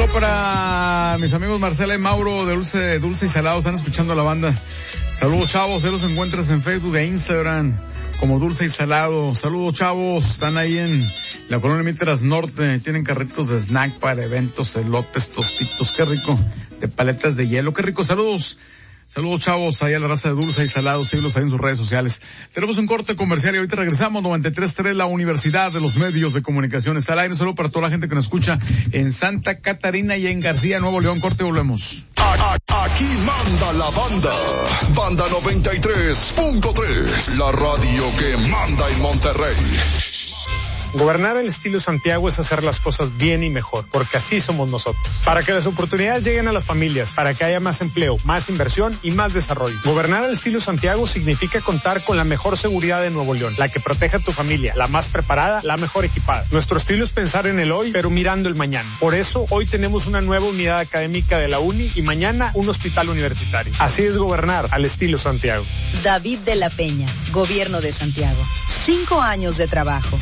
saludo para mis amigos Marcela y Mauro de Dulce y Salado, están escuchando la banda. Saludos, chavos, ya los encuentras en Facebook e Instagram como Dulce y Salado. Saludos, chavos, están ahí en la colonia Mitras Norte, tienen carritos de snack para eventos, elotes, tostitos, qué rico, de paletas de hielo, qué rico. Saludos, chavos, ahí a la raza de Dulce y Salado, síguelos ahí en sus redes sociales. Tenemos un corte comercial y ahorita regresamos. 93.3, la Universidad de los Medios de Comunicación está al aire. Solo para toda la gente que nos escucha en Santa Catarina y en García, Nuevo León. Corte y volvemos. Aquí manda la banda. Banda 93.3, la radio que manda en Monterrey. Gobernar al estilo Santiago es hacer las cosas bien y mejor, porque así somos nosotros. Para que las oportunidades lleguen a las familias, para que haya más empleo, más inversión y más desarrollo. Gobernar al estilo Santiago significa contar con la mejor seguridad de Nuevo León, la que protege a tu familia, la más preparada, la mejor equipada. Nuestro estilo es pensar en el hoy, pero mirando el mañana. Por eso, hoy tenemos una nueva unidad académica de la UNI y mañana un hospital universitario. Así es gobernar al estilo Santiago. David de la Peña, Gobierno de Santiago. 5 años de trabajo.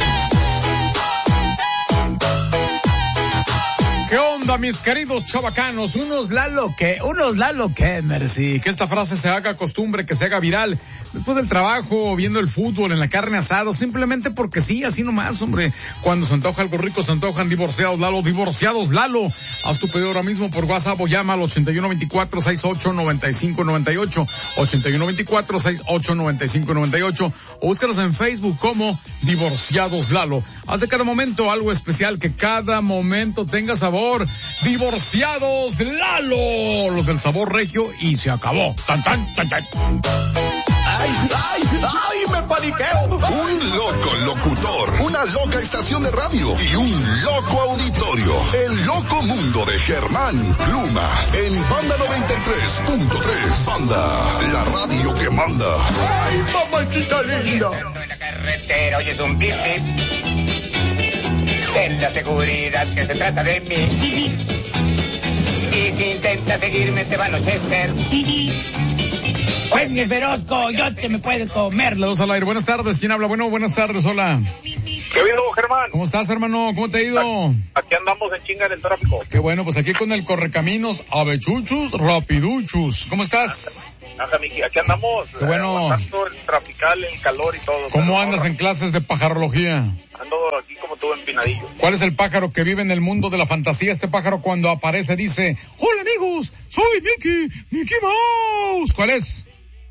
¿Qué onda, mis queridos chavacanos? Unos Lalo que, merci. Que esta frase se haga costumbre, que se haga viral. Después del trabajo, viendo el fútbol, en la carne asado, simplemente porque sí, así nomás, hombre. Cuando se antoja algo rico, se antojan divorciados Lalo. Haz tu pedido ahora mismo por WhatsApp o llama al 8124-689598, 8124-689598, o búscalos en Facebook como Divorciados Lalo. Haz de cada momento algo especial, que cada momento tenga sabor. Divorciados Lalo, los del sabor regio, y se acabó. ¡Tan, tan, tan, tan! ¡Ay, me paniqueo! Un loco locutor, una loca estación de radio y un loco auditorio. El loco mundo de Germán Pluma en Banda 93.3. Banda, la radio que manda. ¡Ay, mamachita linda! En la carretera oyes un bip bip. Ten la seguridad que se trata de mí. Y si intentas seguirme te va a anochecer. Pues mi feroz coyote me puede comer. Los al aire. Buenas tardes. ¿Quién habla? Bueno, buenas tardes. Hola. ¿Qué viendo, Germán? ¿Cómo estás, hermano? ¿Cómo te ha ido? Aquí andamos en chinga en el tráfico. Qué bueno, pues aquí con el correcaminos, avechuchus, rapiduchus. ¿Cómo estás? Ajá, Miki, aquí andamos. Qué bueno. Tanto el trafical, el calor y todo. ¿Cómo andas en clases de pajarología? Ando aquí como tú empinadillo. ¿Cuál es el pájaro que vive en el mundo de la fantasía? Este pájaro cuando aparece dice: hola amigos, soy Mickey Mouse. ¿Cuál es?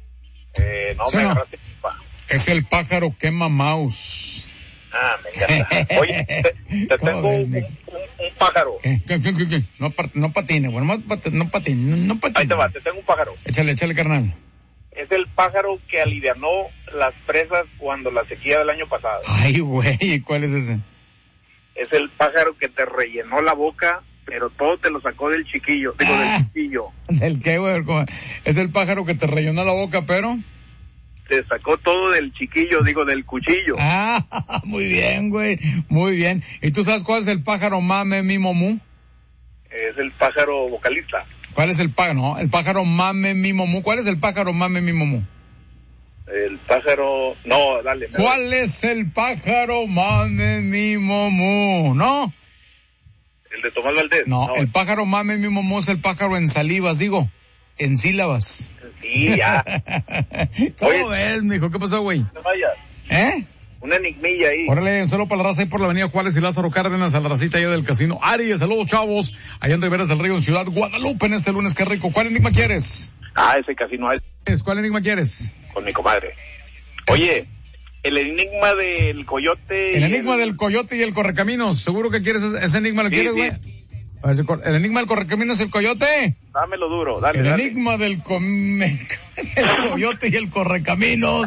No ¿Sí me no? agarraste. Es el pájaro quema mouse. Ah, me encanta. Oye, te tengo un pájaro. ¿Qué? No patine, bueno, no patine. Ahí te va, te tengo un pájaro. Échale, carnal. Es el pájaro que alivianó las presas cuando la sequía del año pasado. Ay, güey, ¿cuál es ese? Es el pájaro que te rellenó la boca, pero todo te lo sacó del chiquillo. Digo, del chiquillo. ¿Del qué, güey? Es el pájaro que te rellenó la boca, pero... Te sacó todo del chiquillo, digo, del cuchillo. Ah, muy bien, güey, muy bien. ¿Y tú sabes cuál es el pájaro mame mi momú? Es el pájaro vocalista. ¿Cuál es el pájaro? No, el pájaro mame mi momú. ¿Cuál es el pájaro mame mi momú? El pájaro... No, dale. ¿Cuál es el pájaro mame mi momú? ¿No? ¿El de Tomás Valdés? No, el pájaro mame mi momú es el pájaro en salivas, digo, en sílabas. Sí, ya. ¿Cómo ves, mijo? ¿Qué pasó, güey? No vayas. Una enigmilla ahí. Órale, solo para la raza ahí por la avenida Juárez y Lázaro Cárdenas, a la racita allá del casino Aries. Saludos, chavos. Allá en Riberas del Río, en Ciudad Guadalupe, en este lunes. Qué rico. ¿Cuál enigma quieres? Ese casino es. ¿Cuál enigma quieres? Con mi comadre. Oye, el enigma del coyote. El enigma del coyote y el correcaminos. ¿Seguro que quieres ese enigma? ¿Lo quieres, güey? A ver, el enigma del correcaminos es el coyote. Dámelo duro, dale. El enigma del el coyote y el correcaminos.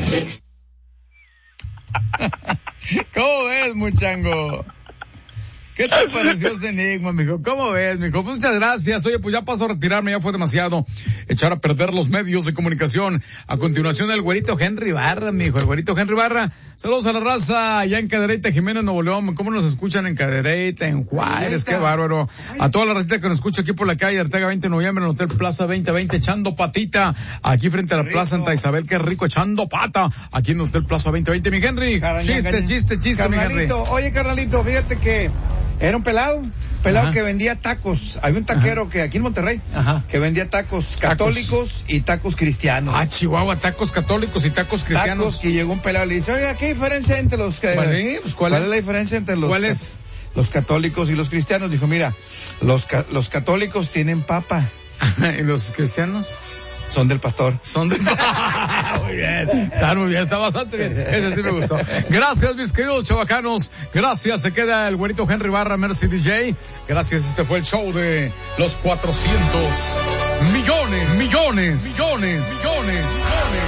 ¿Cómo ves, muchango? ¿Qué te pareció ese enigma, mijo? ¿Cómo ves, mijo? Pues muchas gracias. Oye, pues ya paso a retirarme, ya fue demasiado echar a perder los medios de comunicación. A continuación, el güerito Henry Barra, mijo, el güerito Henry Barra. Saludos a la raza allá en Cadereyta, Jiménez, Nuevo León. ¿Cómo nos escuchan en Cadereyta, en Juárez? Qué bárbaro. A toda la racita que nos escucha aquí por la calle Arteaga 20 de noviembre, en el Hotel Plaza 2020, echando patita. Aquí frente a la Plaza Santa Isabel, qué rico, echando pata. Aquí en el Hotel Plaza 2020, mi Henry. Chiste, mi Henry. Oye, carnalito, fíjate que era un pelado que vendía tacos. Había un taquero que aquí en Monterrey, que vendía tacos católicos y tacos cristianos. Ah, Chihuahua, tacos católicos y tacos cristianos. Tacos, y llegó un pelado y le dice, oiga, ¿qué diferencia entre los que... ¿Cuál es la diferencia entre los católicos y los cristianos? Dijo, mira, los católicos tienen papa. ¿Y los cristianos? Son del pastor. Muy bien. Está muy bien, está bastante bien. Ese sí me gustó. Gracias, mis queridos chavacanos. Gracias, se queda el güerito Henry Barra, Mercy DJ. Gracias, este fue el show de los 400 millones.